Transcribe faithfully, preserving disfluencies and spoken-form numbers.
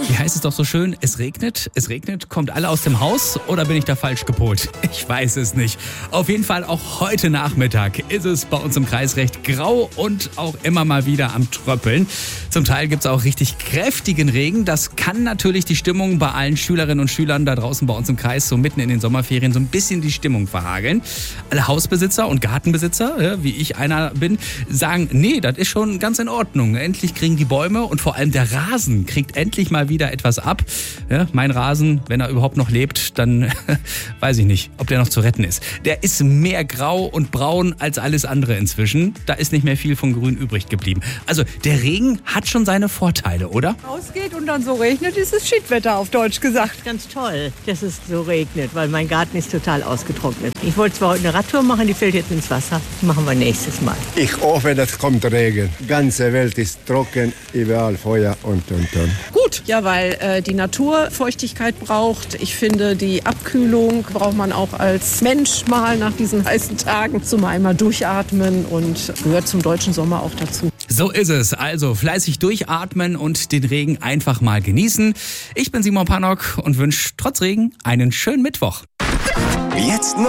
Wie heißt es doch so schön, es regnet, es regnet, kommt alle aus dem Haus oder bin ich da falsch gepolt? Ich weiß es nicht. Auf jeden Fall auch heute Nachmittag ist es bei uns im Kreis recht grau und auch immer mal wieder am Tröppeln. Zum Teil gibt es auch richtig kräftigen Regen. Das kann natürlich die Stimmung bei allen Schülerinnen und Schülern da draußen bei uns im Kreis so mitten in den Sommerferien so ein bisschen die Stimmung verhageln. Alle Hausbesitzer und Gartenbesitzer, ja, wie ich einer bin, sagen, nee, das ist schon ganz in Ordnung. Endlich kriegen die Bäume und vor allem der Rasen kriegt endlich mal wieder etwas ab. Ja, mein Rasen, wenn er überhaupt noch lebt, dann weiß ich nicht, ob der noch zu retten ist. Der ist mehr grau und braun als alles andere inzwischen. Da ist nicht mehr viel von Grün übrig geblieben. Also der Regen hat schon seine Vorteile, oder? Ausgeht und dann so regnet, ist es Schiedwetter auf Deutsch gesagt. Ganz toll, dass es so regnet, weil mein Garten ist total ausgetrocknet. Ich wollte zwar heute eine Radtour machen, die fällt jetzt ins Wasser. Das machen wir nächstes Mal. Ich hoffe, das kommt Regen. Die ganze Welt ist trocken, überall Feuer und und und. Gut, ja, weil äh, die Natur Feuchtigkeit braucht. Ich finde, die Abkühlung braucht man auch als Mensch mal nach diesen heißen Tagen zum einmal durchatmen und gehört zum deutschen Sommer auch dazu. So ist es. Also fleißig durchatmen und den Regen einfach mal genießen. Ich bin Simon Pannock und wünsche trotz Regen einen schönen Mittwoch. Jetzt noch